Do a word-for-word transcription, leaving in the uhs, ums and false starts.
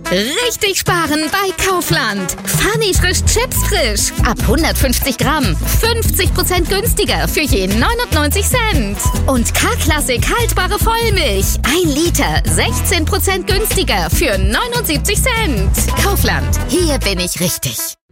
Richtig sparen bei Kaufland. Funny frisch Chips frisch. Ab hundertfünfzig Gramm. fünfzig Prozent günstiger für je neunundneunzig Cent. Und K-Klassik haltbare Vollmilch. ein Liter. sechzehn Prozent günstiger für neunundsiebzig Cent. Kaufland. Hier bin ich richtig.